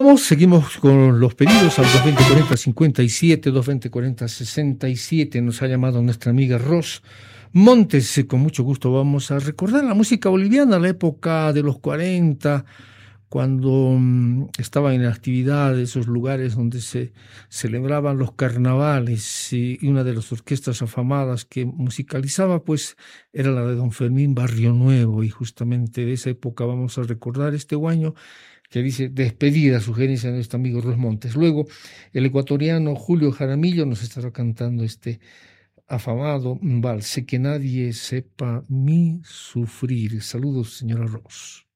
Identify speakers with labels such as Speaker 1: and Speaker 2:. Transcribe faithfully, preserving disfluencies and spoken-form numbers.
Speaker 1: Vamos, seguimos con los pedidos al dos veinte cuarenta cincuenta y siete, dos veinte cuarenta sesenta y siete. Nos ha llamado nuestra amiga Ros Montes. Eh, Con mucho gusto vamos a recordar la música boliviana, la época de los cuarenta, cuando mm, estaban en actividad esos lugares donde se celebraban los carnavales, y y una de las orquestas afamadas que musicalizaba pues era la de don Fermín Barrio Nuevo, y justamente de esa época vamos a recordar este guaño que dice despedida, sugerencia de nuestro amigo Ruiz Montes. Luego, el ecuatoriano Julio Jaramillo nos estará cantando este afamado vals, Sé que nadie sepa mi sufrir. Saludos, señora Ross.